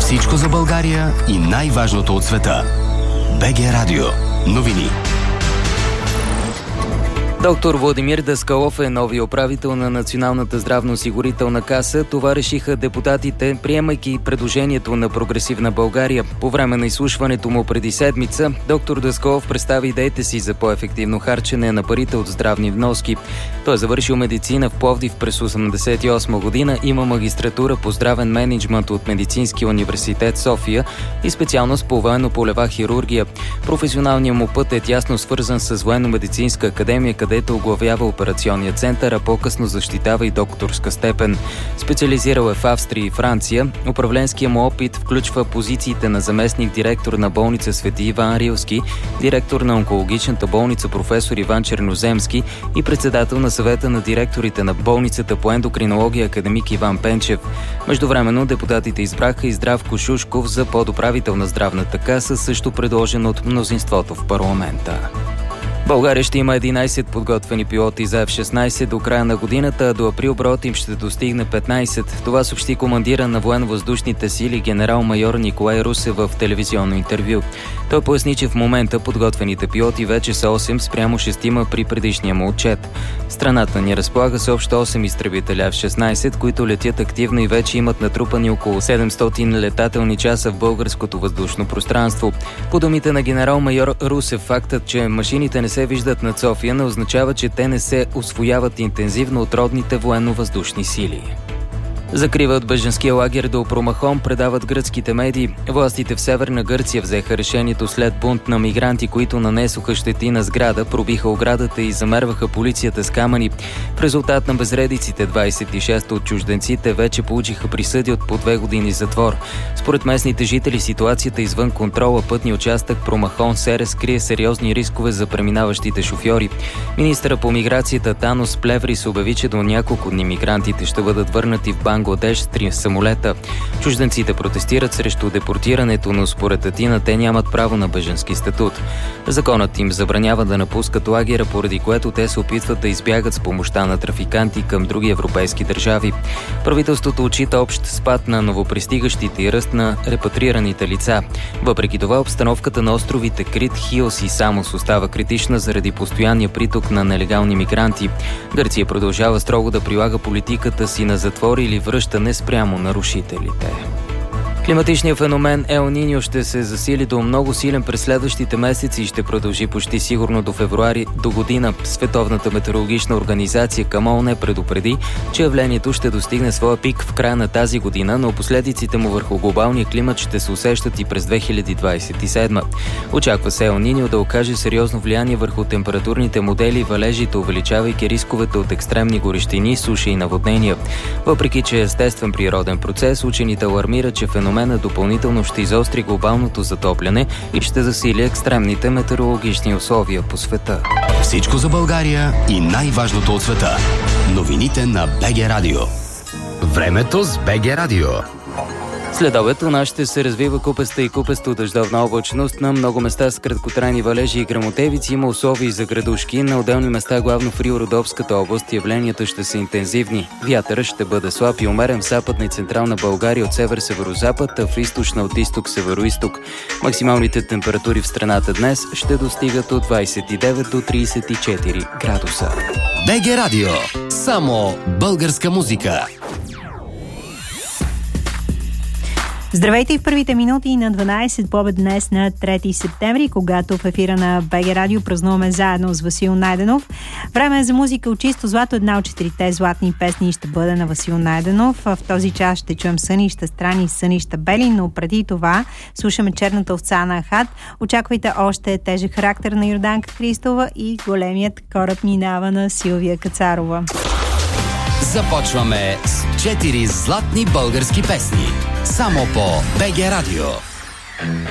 Всичко за България и най-важното от света. БГ Радио. Новини. Доктор Владимир Даскалов е новия управител на Националната здравноосигурителна каса. Това решиха депутатите, приемайки предложението на Прогресивна България. По време на изслушването му преди седмица, доктор Даскалов представи идеите си за по-ефективно харчене на парите от здравни вноски. Той е завършил медицина в Пловдив през 1988 година, има магистратура по здравен мениджмънт от Медицинския университет София и специалност по военно-полева хирургия. Професионалният му път е тясно свързан с Военно-медицинска академия, където оглавява операционния център, а по-късно защитава и докторска степен. Специализирал е в Австрия и Франция. Управленският му опит включва позициите на заместник-директор на болница Свети Иван Рилски, директор на онкологичната болница професор Иван Черноземски и председател на съвета на директорите на болницата по ендокринология академик Иван Пенчев. Междувременно депутатите избраха и Здравко Шушков за подуправител на здравната каса, също предложен от мнозинството в парламента. България ще има 11 подготвени пилоти за F-16 до края на годината, а до април броят им ще достигне 15. Това съобщи командира на военно-въздушните сили генерал-майор Николай Русев в телевизионно интервю. Той поясни, че в момента подготвените пилоти вече са 8 спрямо 6 при предишния му отчет. Страната ни разполага с общо 8 изтребителя F-16, които летят активно и вече имат натрупани около 700 летателни часа в българското въздушно пространство. По думите на генерал-майор Русев, фактът, че машините не се виждат над София, не означава, че те не се усвояват интензивно от родните военно-въздушни сили. Закриват бежанския лагер до Промахон, предават гръцките медии. Властите в Северна Гърция взеха решението след бунт на мигранти, които нанесоха щети на сграда, пробиха оградата и замерваха полицията с камъни. В резултат на безредиците 26 от чужденците вече получиха присъди от по 2 години затвор. Според местните жители ситуацията извън контрола пътния участък Промахон-Серес крие сериозни рискове за преминаващите шофьори. Министърът по миграцията Танос Плеврис обяви, че до няколко дни мигрантите ще бъдат върнати в Бангладеш с 3 самолета. Чужденците протестират срещу депортирането, но според Атина те нямат право на бежански статут. Законът им забранява да напускат лагера, поради което те се опитват да избягат с помощта на трафиканти към други европейски държави. Правителството отчита общ спад на новопристигащите и ръст на репатрираните лица. Въпреки това, обстановката на островите Крит, Хиос и Самос остава критична заради постоянния приток на нелегални мигранти. Гърция продължава строго да прилага политиката си на затвор или връщане спрямо нарушителите. Климатичният феномен Ел Ниньо ще се засили до много силен през следващите месеци и ще продължи почти сигурно до февруари до година. Световната метеорологична организация към ООН предупреди, че явлението ще достигне своя пик в края на тази година, но последиците му върху глобалния климат ще се усещат и през 2027. Очаква се Ел Ниньо да окаже сериозно влияние върху температурните модели и валежите, увеличавайки рисковете от екстремни горещини, суши и наводнения. Въпреки че е естествен природен процес, учените алармират, че феноменът допълнително ще изостри глобалното затопляне и ще засили екстремните метеорологични условия по света. Всичко за България и най-важното от света. Новините на БГ Радио. Времето с БГ Радио. След обед у нас ще се развива купеста и купесто дъждовна облачност. На много места с краткотрайни валежи и гръмотевици има условия за градушки. На отделни места, главно в Рио-Родопската област, явленията ще са интензивни. Вятърът ще бъде слаб и умерен в западна и централна България от север-северозапад, а в източна от изток-североизток. Максималните температури в страната днес ще достигат от 29 до 34 градуса. БГ Радио. Само българска музика. Здравейте и в първите минути на 12 по обед днес на 3 септември, когато в ефира на БГ Радио празнуваме заедно с Васил Найденов. Време е за музика от чисто злато. Една от 4 златни песни ще бъде на Васил Найденов. В този час ще чуем Сънища страни, Сънища бели, но преди това слушаме Черната овца на Ахат. Очаквайте още тежък характер на Йорданка Христова и Големият кораб минава на Силвия Кацарова. Започваме с 4 златни български песни. Само по БГ Радио.